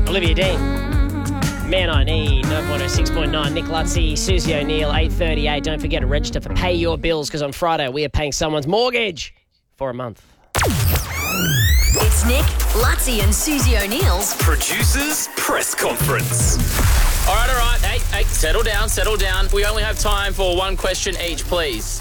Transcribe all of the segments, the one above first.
Olivia Dean. Man I Need, Nova 106.9, Nick Lutzi, Susie O'Neill, 8:38. Don't forget to register for Pay Your Bills because on Friday we are paying someone's mortgage for a month. It's Nick, Lutzi and Susie O'Neill's Producers Press Conference. All right. Hey, settle down. We only have time for one question each, please.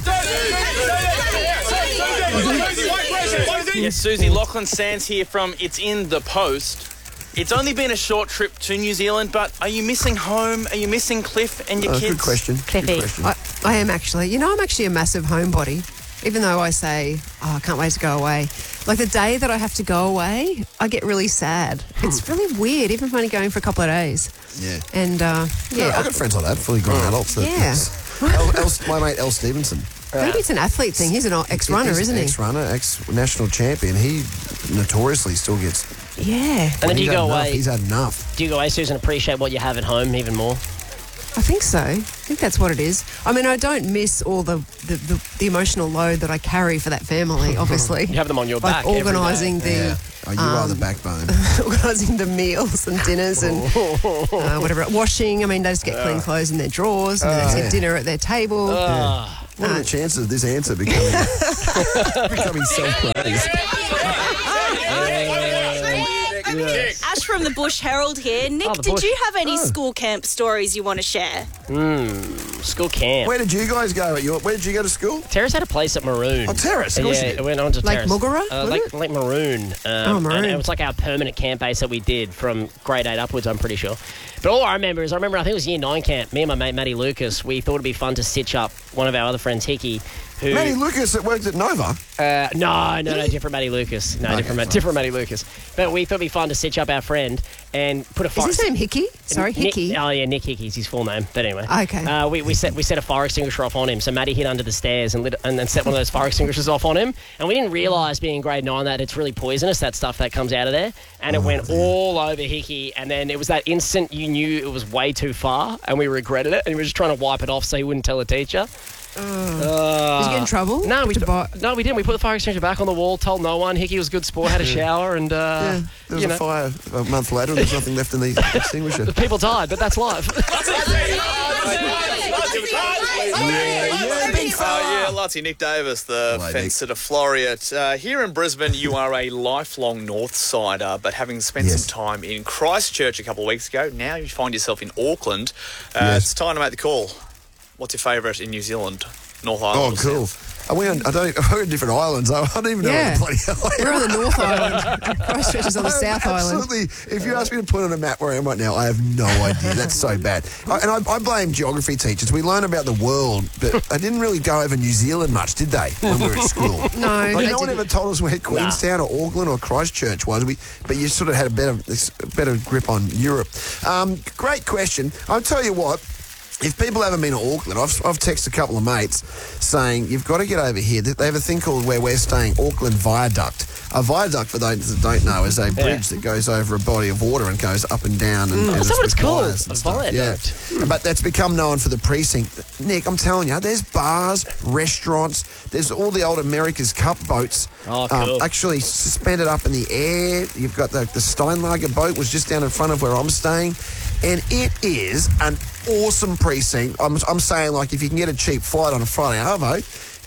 Yes, Susie, Lachlan Sands here from It's in the Post. It's only been a short trip to New Zealand, but are you missing home? Are you missing Cliff and your kids? Good question. Cliffy. I am actually. You know, I'm actually a massive homebody. Even though I say, I can't wait to go away. Like the day that I have to go away, I get really sad. It's really weird, even if I'm only going for a couple of days. Yeah. And, I've got friends like that, fully grown adults. My mate El Stevenson. Maybe it's an athlete thing. He's an ex-runner, isn't he? Ex-runner, ex-national champion. He notoriously still gets... Yeah. And then do you go away? He's had enough. Do you go away, Susan, appreciate what you have at home even more? I think so. I think that's what it is. I mean, I don't miss all the emotional load that I carry for that family, obviously. You have them on your like back organising the... Yeah. Oh, you are the backbone. organising the meals and dinners and whatever. Washing. I mean, they just get clean clothes in their drawers and then they have dinner at their table. What are the chances of this answer becoming self-praise? Ash from the Bush Herald here. Nick, did you have any school camp stories you want to share? School camp. Where did you guys go? Where did you go to school? Terrace had a place at Maroon. Oh, Terrace. Of course you Yeah, did. it went on to Lake Terrace. Muggera? Lake Maroon. Maroon. And it was like our permanent camp base that we did from grade 8 upwards, I'm pretty sure. But all I remember is, I think it was year 9 camp. Me and my mate, Matty Lucas, we thought it'd be fun to stitch up one of our other friends, Hickey, who... Matty Lucas that worked at Nova? No, different Matty Lucas. No, different Matty Lucas. But we thought it'd be fun to stitch up our friend and put a fire... Is his name Hickey? Sorry, Hickey. Nick Hickey's his full name. But anyway. Okay. We set a fire extinguisher off on him. So Matty hid under the stairs and set one of those fire extinguishers off on him. And we didn't realise, being in grade 9, that it's really poisonous, that stuff that comes out of there. And it went all over Hickey. And then it was that instant you knew it was way too far and we regretted it. And we were just trying to wipe it off so he wouldn't tell the teacher. Did you get in trouble? No, we didn't. We put the fire extinguisher back on the wall, told no one. Hickey was a good sport, had a shower, and there was a fire a month later and there's nothing left in the extinguisher. People died, but that's life. Lutzi, Nick Davis, the fencer to Floriat. Here in Brisbane, you are a lifelong North Sider, but having spent some time in Christchurch a couple of weeks ago, now you find yourself in Auckland. It's time to make the call. What's your favourite in New Zealand? North Island? Oh, cool. We're on different islands. I don't even know what the bloody hell We're on the North Island. Christchurch is on the South Island. Absolutely. If you ask me to put on a map where I am right now, I have no idea. That's so bad. I blame geography teachers. We learn about the world, but I didn't really go over New Zealand much, did they, when we were at school? No. No one ever told us where Queenstown or Auckland or Christchurch was. But you sort of had a better grip on Europe. Great question. I'll tell you what. If people haven't been to Auckland, I've texted a couple of mates saying, you've got to get over here. They have a thing called, where we're staying, Auckland Viaduct. A viaduct, for those that don't know, is a bridge that goes over a body of water and goes up and down. And Is that what it's called? A viaduct. Yeah. But that's become known for the precinct. Nick, I'm telling you, there's bars, restaurants, there's all the old America's Cup boats actually suspended up in the air. You've got the Steinlager boat was just down in front of where I'm staying. And it is an awesome precinct. I'm saying, like, if you can get a cheap flight on a Friday arvo,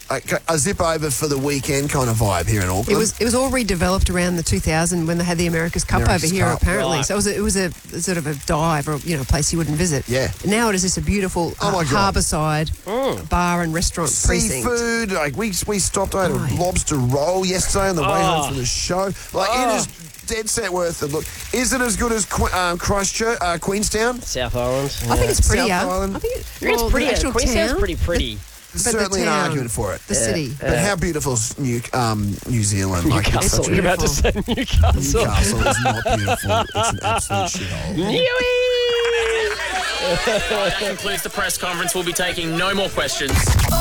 a zip over for the weekend kind of vibe here in Auckland. It was all redeveloped around the 2000 when they had the America's Cup over here, apparently. Right. So it was a sort of a dive or a place you wouldn't visit. Yeah. And now it is just a beautiful harbourside bar and restaurant precinct. Seafood. Like we stopped. I had a lobster roll yesterday on the way home from the show. Like it is dead set worth a look. Is it as good as Christchurch, Queenstown? South Island. I think it's prettier. South Island. I think it's prettier. Queenstown's pretty. There's certainly an argument for it. The city. But how beautiful is New Zealand? Newcastle. You're about to say Newcastle. Newcastle is not beautiful. It's an absolute shithole. That concludes the press conference. We'll be taking no more questions.